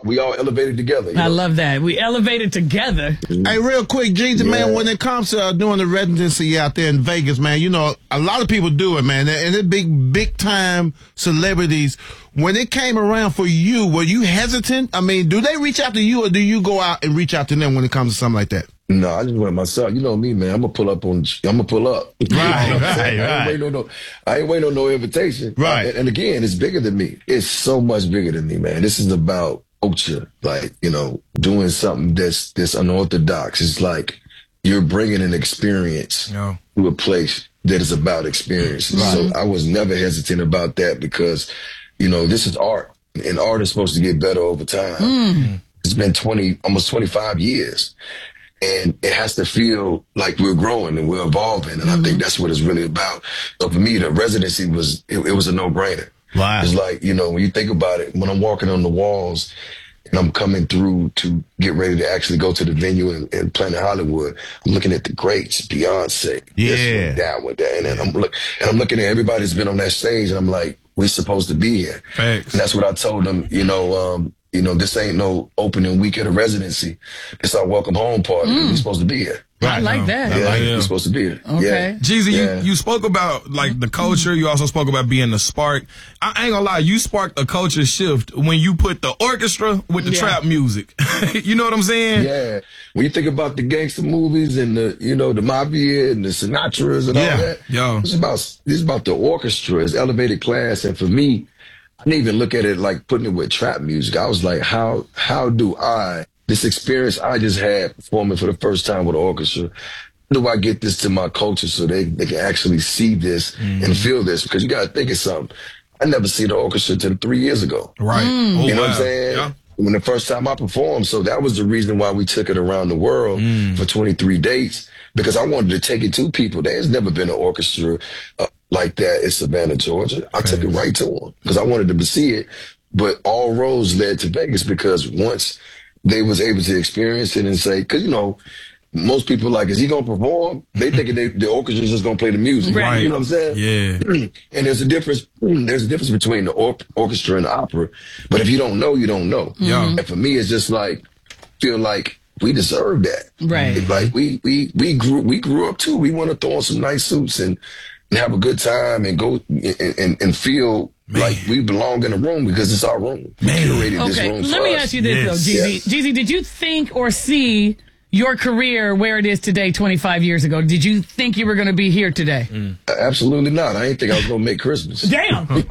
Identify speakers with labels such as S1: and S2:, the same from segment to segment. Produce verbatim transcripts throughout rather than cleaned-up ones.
S1: we all elevated together. You know?
S2: I love that. We elevated together.
S3: Hey, real quick, Jeezy, yeah. man, when it comes to uh, doing the residency out there in Vegas, man, you know, a lot of people do it, man. And it's big, big time celebrities. When it came around for you, were you hesitant? I mean, do they reach out to you or do you go out and reach out to them when it comes to something like that?
S1: No, I just went myself. You know me, man. I'm gonna pull up on. I'm gonna pull up.
S3: Right, right, right.
S1: I ain't waiting on no. I ain't waiting on no invitation.
S3: Right.
S1: And, and again, it's bigger than me. It's so much bigger than me, man. This is about culture, like you know, doing something that's that's unorthodox. It's like you're bringing an experience
S4: yeah.
S1: to a place that is about experience. Right. So I was never hesitant about that because, you know, this is art, and art is supposed to get better over time.
S2: Mm.
S1: It's been twenty, almost twenty-five years. And it has to feel like we're growing and we're evolving. And mm-hmm. I think that's what it's really about. So for me, the residency was, it, it was a no-brainer.
S3: Wow.
S1: It's like, you know, when you think about it, when I'm walking on the walls and I'm coming through to get ready to actually go to the venue in, in Planet Hollywood, I'm looking at the greats, Beyonce.
S3: Yeah.
S1: Down with that. And then I'm, look, and I'm looking at everybody that's been on that stage and I'm like, we're supposed to be here.
S4: Thanks.
S1: And that's what I told them, you know, um, You know, this ain't no opening week of the residency. It's our welcome home party. Mm. We're supposed to be here.
S2: Right. I like that.
S1: Yeah,
S4: like
S1: we're supposed to be here.
S2: Okay.
S1: Yeah.
S4: Jeezy,
S1: yeah.
S4: you, you spoke about, like, the culture. You also spoke about being the spark. I ain't gonna lie, you sparked a culture shift when you put the orchestra with the yeah. trap music. You know what I'm saying?
S1: Yeah. When you think about the gangster movies and the, you know, the Mafia and the Sinatras and
S4: yeah.
S1: all that,
S4: Yo.
S1: It's about, it's about the orchestra. It's elevated class. And for me, I didn't even look at it like putting it with trap music. I was like, how how do I, this experience I just had performing for the first time with an orchestra, how do I get this to my culture so they, they can actually see this mm. and feel this? Because you got to think of something. I never seen the orchestra until three years ago.
S4: Right.
S2: Mm.
S4: Oh,
S1: you know
S4: wow.
S1: what I'm saying?
S4: Yeah.
S1: When the first time I performed. So that was the reason why we took it around the world mm. for twenty-three dates, because I wanted to take it to people. There's never been an orchestra uh, like that in Savannah, Georgia. I took it right to them because I wanted them to see it. But all roads led to Vegas because once they was able to experience it and say, because, you know, most people like, is he going to perform? They thinking they, the orchestra's just going to play the music.
S4: Right.
S1: You know what I'm saying?
S4: Yeah.
S1: And there's a difference. There's a difference between the or- orchestra and the opera. But if you don't know, you don't know.
S4: Yeah.
S1: And for me, it's just like, feel like we deserve that.
S2: Right.
S1: It's like we, we, we grew, we grew up too. We want to throw on some nice suits and, and have a good time and go and, and, and feel Man. like we belong in a room because it's our room. We curated
S2: okay.
S1: this room
S2: Let
S1: for
S2: me
S1: us.
S2: ask you this,
S4: yes.
S2: though, Jeezy.
S1: Yes.
S2: Jeezy, did you think or see your career where it is today twenty-five years ago? Did you think you were going to be here today?
S1: Mm. Absolutely not. I didn't think I was going to make Christmas.
S2: Damn.
S4: Wow.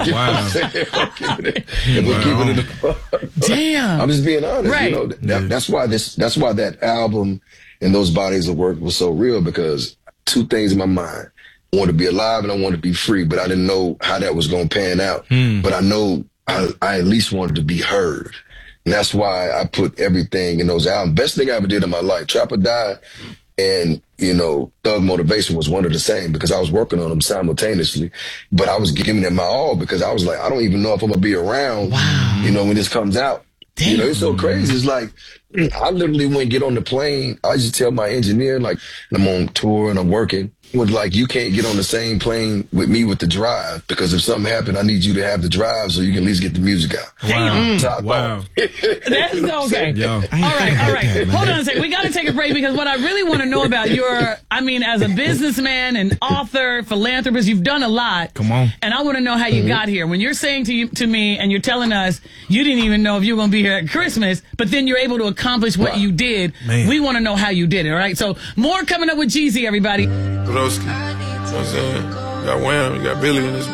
S1: if I'm keeping it, if wow. I'm keeping it
S2: Damn.
S1: I'm just being honest.
S2: Right.
S1: You know, that, that's why this, that's why that album and those bodies of work was so real, because two things in my mind. I want to be alive and I want to be free, but I didn't know how that was going to pan out. Mm. But I know I, I at least wanted to be heard. And that's why I put everything in those albums. Best thing I ever did in my life. Trap or Die and, you know, Thug Motivation was one of the same because I was working on them simultaneously. But I was giving it my all because I was like, I don't even know if I'm going to be around, wow. you know, when this comes out. Damn. You know, it's so crazy. It's like, I literally wouldn't get on the plane. I just tell my engineer, like, I'm on tour and I'm working. Was like, you can't get on the same plane with me with the drive because if something happened, I need you to have the drive so you can at least get the music out.
S2: Damn.
S1: Top
S4: wow.
S2: That's okay.
S4: Yo.
S2: All right, all right. Hold on a second. We got to take a break because what I really want to know about your, I mean, as a businessman and author, philanthropist, you've done a lot.
S4: Come on.
S2: And I want to know how you mm-hmm. got here. When you're saying to you, to me and you're telling us you didn't even know if you were going to be here at Christmas, but then you're able to accomplish what wow. you did. Man. We want to know how you did it, all right? So more coming up with Jeezy, everybody.
S5: Broski. You know what I'm saying? You got Wham, you got Billy in this